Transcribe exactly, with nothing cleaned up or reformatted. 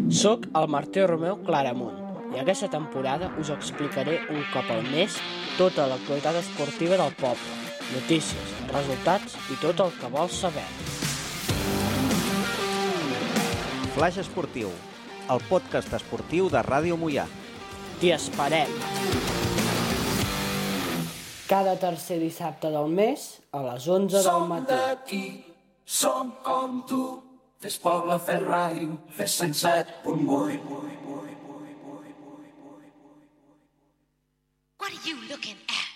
Soc el Martí Romeu Claramunt i aquesta temporada us explicaré un cop al mes tota l'actualitat esportiva del poble, notícies, resultats i tot el que vols saber. Flaix Esportiu, el podcast esportiu de Ràdio Moià. T'hi esperem! Cada tercer dissabte del mes a les onze del matí. Som d'aquí, som com tu, fes poble, fes ràdio, fes cent set punt vuit. What are you looking at?